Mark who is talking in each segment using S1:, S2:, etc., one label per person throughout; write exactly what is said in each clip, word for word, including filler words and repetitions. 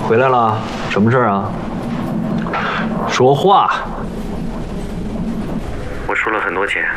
S1: 回来了，什么事儿啊？说话。
S2: 我输了很多钱。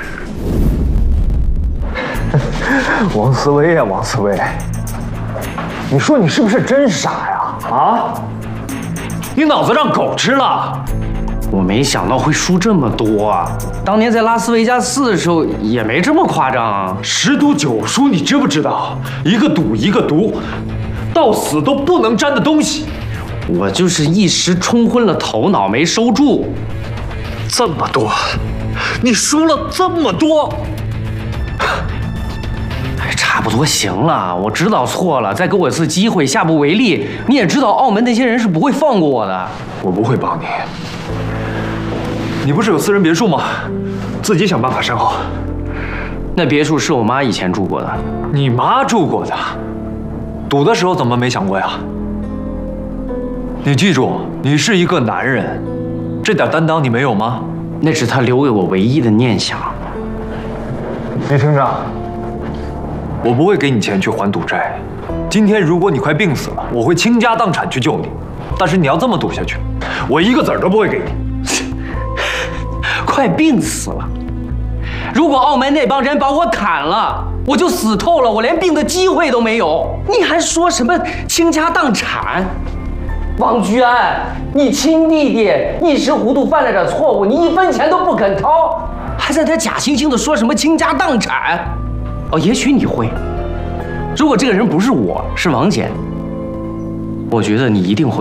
S1: 王思威呀，王思威，你说你是不是真傻呀？啊？你脑子让狗吃了？
S3: 我没想到会输这么多啊！当年在拉斯维加斯的时候也没这么夸张啊。
S1: 十赌九输，你知不知道？一个赌一个毒，到死都不能沾的东西。
S3: 我就是一时冲昏了头脑，没收住。
S1: 这么多，你输了这么多，
S3: 哎，差不多行了，我知道错了，再给我一次机会，下不为例。你也知道，澳门那些人是不会放过我的。
S1: 我不会帮你。你不是有私人别墅吗？自己想办法善后。
S3: 那别墅是我妈以前住过的。
S1: 你妈住过的？赌的时候怎么没想过呀？你记住，你是一个男人，这点担当你没有吗？
S3: 那是他留给我唯一的念想。
S1: 你听着，我不会给你钱去还赌债。今天如果你快病死了，我会倾家荡产去救你。但是你要这么赌下去，我一个子儿都不会给你。
S3: 快病死了！如果澳门那帮人把我砍了，我就死透了，我连病的机会都没有。你还说什么倾家荡产？王居安，你亲弟弟一时糊涂犯了点错误，你一分钱都不肯掏，还在那假惺惺的说什么倾家荡产？哦，也许你会。如果这个人不是我，是王简，我觉得你一定会。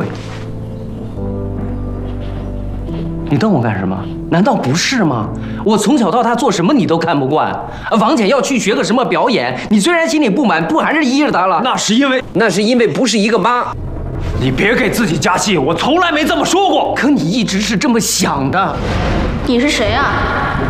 S3: 你瞪我干什么？难道不是吗？我从小到大做什么你都看不惯。王简要去学个什么表演，你虽然心里不满，不还是依着他了？
S1: 那是因为，
S3: 那是因为不是一个妈。
S1: 你别给自己加戏，我从来没这么说过。
S3: 可你一直是这么想的。
S4: 你是谁啊？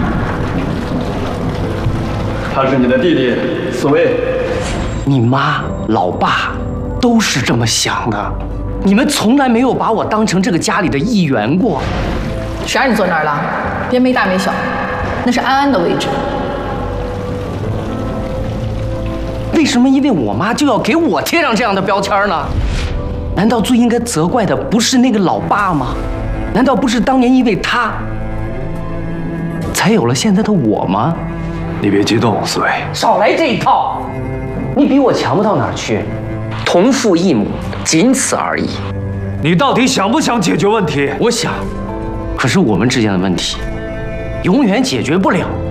S5: 他是你的弟弟思威。
S3: 你妈、老爸都是这么想的。你们从来没有把我当成这个家里的一员过。
S4: 谁让你坐那儿了？别没大没小，那是安安的位置。
S3: 为什么因为我妈就要给我贴上这样的标签呢？难道最应该责怪的不是那个老爸吗？难道不是当年因为他才有了现在的我吗？
S1: 你别激动，思维，
S3: 少来这一套！你比我强不到哪儿去，同父异母，仅此而已。
S1: 你到底想不想解决问题？
S3: 我想，可是我们之间的问题永远解决不了。